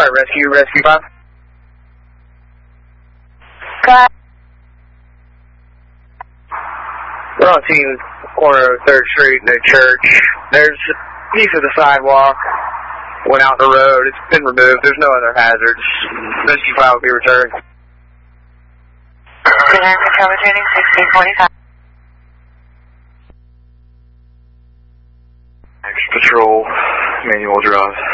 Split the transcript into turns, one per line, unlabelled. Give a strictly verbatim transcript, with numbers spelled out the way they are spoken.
Alright, rescue, rescue five.
Got
We're on scene, corner of third Street in the church. There's a piece of the sidewalk went out the road. It's been removed. There's no other hazards. Rescue five will be returned.
Clear control returning sixteen forty-five.
Next patrol, manual drive.